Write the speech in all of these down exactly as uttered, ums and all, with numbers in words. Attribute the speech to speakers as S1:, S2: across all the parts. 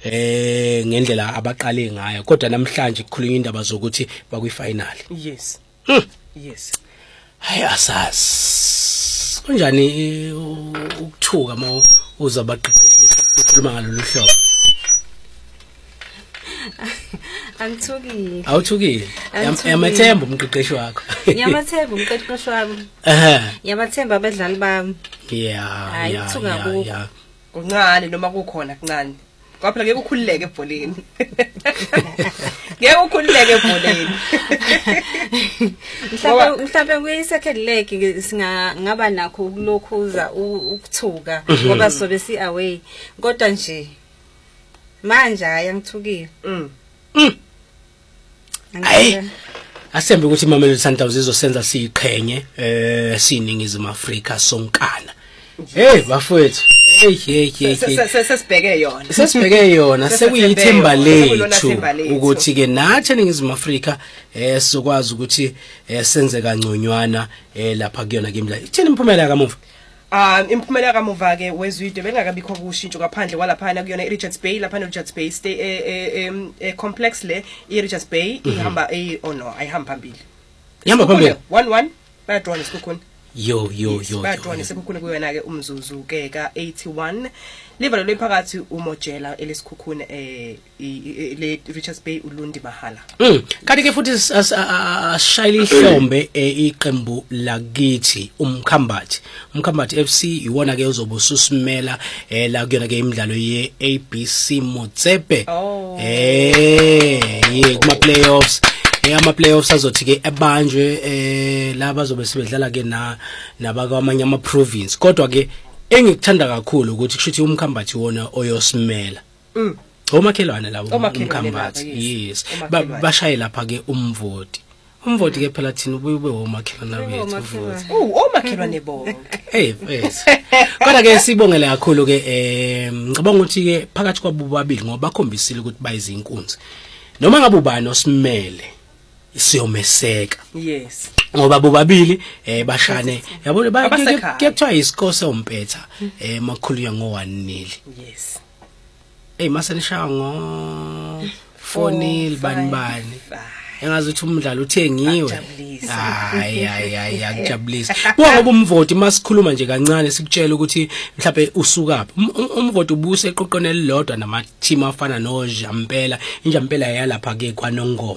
S1: eh ngendlela abaqale ngayo kodwa namhlanje kukhulunywa indaba zokuthi bakwi final.
S2: Yes.
S1: Hmm.
S2: Yes.
S1: Hayi asas. Kunjani ukuthuka ma uzabaqeqeshi bekhuluma ngalolu hlobo?
S3: Angithukile.
S1: Awuthukile. Yamathemba umqeqeshi wakho.
S3: Yamathemba umqeqeshi wami.
S1: Eh.
S3: Yamathemba abadlali bami.
S1: Yeah, yeah, yeah.
S2: Kuncane noma kukhona kuncane. Kwaphela ngeke ukhululeke ebholeni. Ngeke ukhululeke ebholeni.
S3: Mhlawumbe mhlawumbe kwi second leg singa ngaba nakho ukulokhuza ukuthuka ngoba sobe si away. Kodwa nje manje ayangithukile.
S2: Mm.
S1: Mm. Hayi. Asembe ukuthi Mamelodi Sundowns izosenza siqhenye eh siningizimu Afrika sonkana. Hey bafowethu. Hey hey hey.
S2: Sesibheke yona.
S1: Sesibheke yona sekuyithemba lethu ukuthi ke nathi ningizimu Afrika eh sizokwazi ukuthi senze kangconywana eh lapha kuyona ke imidlalo. Ithini imphumela kamuva?
S2: Um imphumela kamuva ke wezwide bengakabikho kushintsho ngaphandle kwalaphana kuyona iRichards Bay lapha noRichards Bay stay eh complex le iRichards Bay ihamba eh oh no ayihamba phambili.
S1: Ihamba phambili
S2: one one bayadrona isikhukhuni.
S1: Yo yo yo.
S2: Bayadrona isikhukhuni kuyona ke umzuzu ke ka eighty-one. Livalo lephakathi uMojela elesikhukhuni eh le Richards Bay uLundi Mahala.
S1: Mm kanti ke futhi ashayile ihlombe iqembu lakithi umkhambathi. Umkhambathi F C iwona ke uzobe ususimela eh la kuyona ke imidlalo ye A B C Motsepe. Eh ye kuma playoffs. Eh ama playoffs azothi ke ebanjwe eh laba zobe sebedlala ke na nabakwamanye ama province. Kodwa ke engikuthanda kakhulu ukuthi kushuthi umkhambathi wona oyosimela.
S2: Mm.
S1: Omakhelwane labo umkhambathi. Yes. Bashaye lapha ke umvoti. Umvoti ke phela thina ube omakhelwane bethu umvoti.
S2: Oh, omakhelwane bonke.
S1: Hey, yes. Kodwa ke sibongele kakhulu ke eh ngicabanga ukuthi ke phakathi kwabo babili ngoba bakhombisile ukuthi bayizinkunzi. Noma ngabe ubani osimele isiyomeseka.
S2: Yes.
S1: Ngoba bobabili eh bashane yabona kuyakuthiwa iscore sompetha eh makhuluya ngo one nil.
S2: Yes.
S1: Hey masenisha ngo four nil bani bani. Engazi ukuthi umdlalo uthengiwe. Hayi hayi hayi akujabulisa. Ngoba umvoti masikhuluma nje kancane sikutshela ukuthi mhlawumbe usukaphi. Umvoti ubuse eqoqone elilodwa nama team afana no Jampela. Injampela yalapha ke kwaNongoma.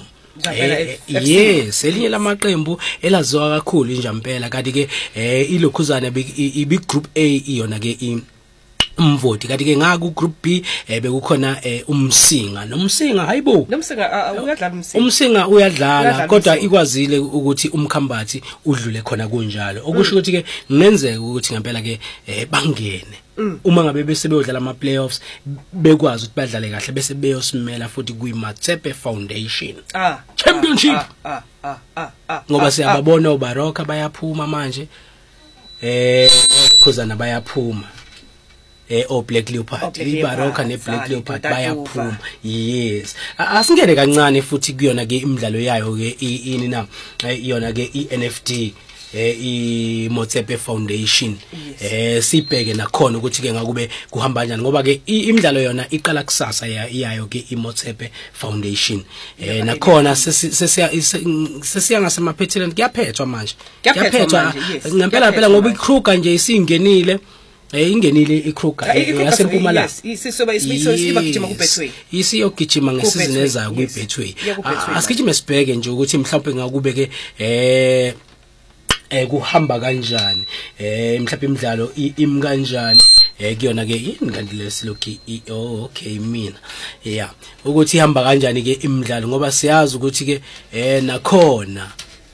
S1: Yes, elinye lamaqembu elaziwa kakhulu injampela kanti ke eh ilokhuzana ibi group A iyona ke umvoti kanti ke ngaku group B bekukhona umsinga nomsinga hayibo
S2: nomsinga uyadlala umsinga
S1: umsinga uyadlala kodwa ikwazile ukuthi umkhambathi udlule khona kunjalo okusho ukuthi ke ngenzeka ukuthi ngempela ke bangene uma ngabe bese beyodlala ama playoffs bekwazi ukuthi badlale kahle bese beyosimela futhi kuyi Motsepe Foundation
S2: ah
S1: championship
S2: ah ah ah ah
S1: ngoba siyababona uBaroka bayaphuma manje eh khuzana bayaphuma eh o Black Leopard iBaroka ne Black Leopard bayaphuma. Yes, asingene kancane futhi kuyona ke imidlalo yayo ke ini na iyona ke iN F D eh I Motsepe Foundation. Eh sibheke nakhona ukuthi ke ngakube kuhamba kanjani ngoba ke imidlalo yona iqala kusasa yayo ke iMotsepe Foundation. Eh nakhona sesiya sesiya ngasemaphetheleni kuyaphethwa manje.
S2: Kuyaphethwa
S1: ngempela phela ngoba iKruger nje isingenile eh ingenile iKruger yaseMpumalanga
S2: isisoba isibizo sibagijima kuBetway
S1: isiyogijima ngesizini ezayo kuBetway. Asikijime sibheke nje ukuthi mhlawumbe ngakube ke eh eh kuhamba kanjani eh mhlawumbe imidlalo imi kanjani eh kuyona ke yini kanti lesilokhi oh okay mina yeah ukuthi ihamba kanjani ke imidlalo ngoba siyazi ukuthi ke eh nakhona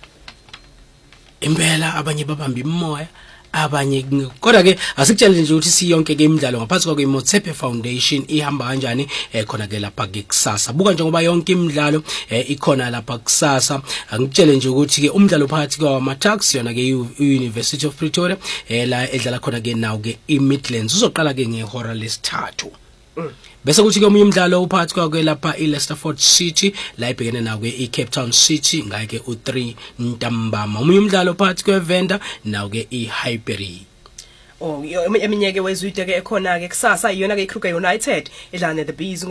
S1: impela abanye babamba imoya abanye kodwa ke asikutshela nje ukuthi siyonke ke imidlalo ngaphansi kwa iMotsepe Foundation ihamba kanjani eh khona ke lapha ke kusasa buka nje ngoba yonke imidlalo eh ikhona lapha kusasa angitshele nje ukuthi ke umdlalo phakathi kwa Matax yona ke University of Pretoria eh la edlala khona ke nawo ke iMidlands uzoqala ke ngehora lesithathu bese kuthi ke omunye umdlalo uphakathi kwa lapha iLeicesterford City la ibhekene nawo ke iCape Town City ngake u three ntambama omunye umdlalo phakathi kweVenda nawo ke iHighbury.
S2: Oh eminyeke wezwide ke ekhona ke kusasa iyona ke iKruger United edlala neThe Bees